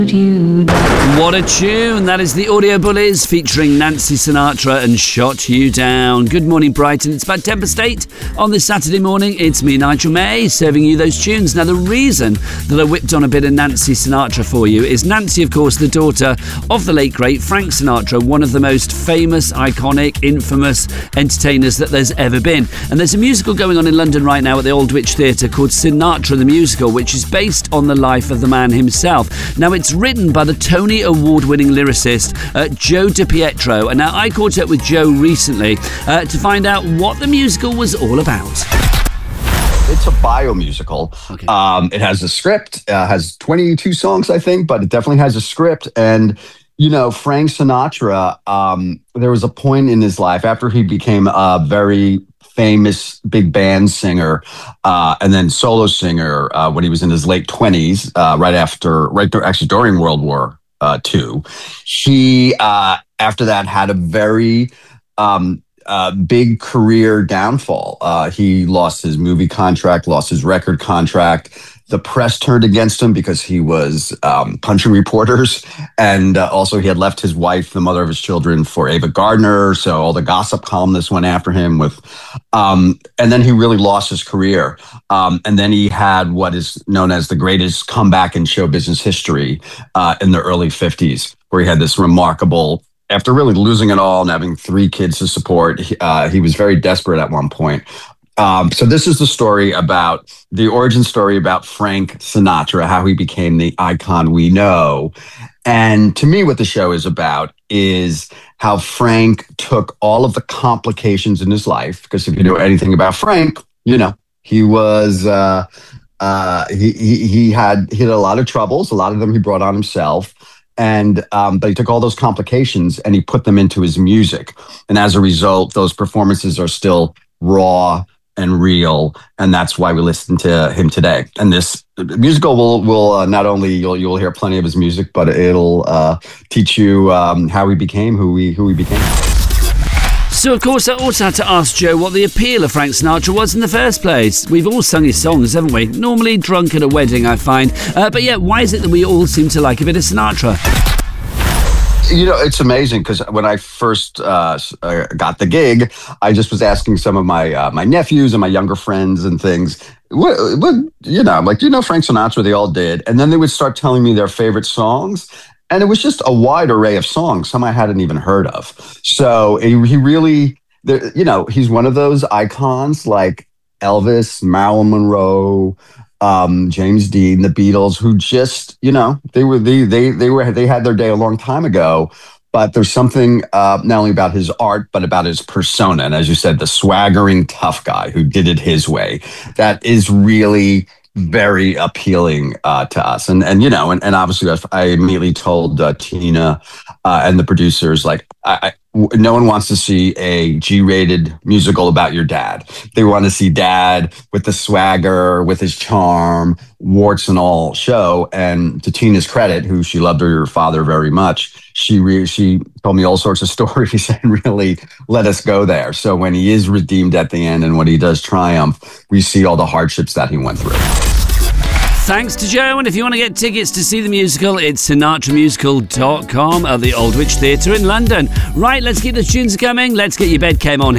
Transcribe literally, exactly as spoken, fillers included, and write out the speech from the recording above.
You what a tune. That is the Audio Bullies featuring Nancy Sinatra and Shot You Down. Good morning, Brighton. It's about ten past eight on this Saturday morning. It's me, Nigel May, serving you those tunes. Now, the reason that I whipped on a bit of Nancy Sinatra for you is Nancy, of course, the daughter of the late, great Frank Sinatra, one of the most famous, iconic, infamous entertainers that there's ever been. And there's a musical going on in London right now at the Aldwych Theatre called Sinatra the Musical, which is based on the life of the man himself. Now, it's written by the Tony Award-winning lyricist uh, Joe DiPietro. And now I caught up with Joe recently uh, to find out what the musical was all about. It's a bio-musical. Okay. Um, it has a script, uh, has twenty-two songs, I think, but it definitely has a script. And, you know, Frank Sinatra, um, there was a point in his life after he became a very famous big band singer uh, and then solo singer uh, when he was in his late twenties, uh, right after, right there, actually during World War uh, Two. He, uh, after that, had a very um, uh, big career downfall. Uh, he lost his movie contract, lost his record contract. The press turned against him because he was um, punching reporters. And uh, also he had left his wife, the mother of his children, for Ava Gardner. So all the gossip columnists went after him with, um, and then he really lost his career. Um, and then he had what is known as the greatest comeback in show business history uh, in the early fifties, where he had this remarkable, after really losing it all and having three kids to support, uh, he was very desperate at one point. Um, so this is the story about, the origin story about Frank Sinatra, how he became the icon we know. And to me, what the show is about is how Frank took all of the complications in his life, because if you know anything about Frank, you know, he was, uh, uh, he, he, he had, he had a lot of troubles. A lot of them he brought on himself. And um, but he took all those complications and he put them into his music. And as a result, those performances are still raw and real, and that's why we listen to him today. And this musical will will uh, not only you'll you'll hear plenty of his music, but it'll uh, teach you um, how he became who he who he became. So, of course, I also had to ask Joe what the appeal of Frank Sinatra was in the first place. We've all sung his songs, haven't we? Normally drunk at a wedding, I find. Uh, but yeah, why is it that we all seem to like a bit of Sinatra? You know, it's amazing because when I first uh, uh, got the gig, I just was asking some of my uh, my nephews and my younger friends and things, what, what, you know, I'm like, do you know Frank Sinatra? They all did. And then they would start telling me their favorite songs. And it was just a wide array of songs, some I hadn't even heard of. So he, he really, you know, he's one of those icons like Elvis, Marilyn Monroe, Um, James Dean, the Beatles, who just, you know, they were the they they were they had their day a long time ago. But there's something uh, not only about his art, but about his persona, and as you said, the swaggering tough guy who did it his way. That is really very appealing uh, to us, and and you know, and, and obviously, I immediately told uh, Tina uh, and the producers, like, I, I, no one wants to see a G-rated musical about your dad. They want to see dad with the swagger, with his charm, warts and all show. And to Tina's credit, who she loved her father very much, she re- she told me all sorts of stories and really let us go there. So when he is redeemed at the end and when he does triumph, we see all the hardships that he went through. Thanks to Joe, and if you want to get tickets to see the musical, it's sinatra musical dot com at the Aldwych Theatre in London. Right, let's keep the tunes coming. Let's get your bed came on here.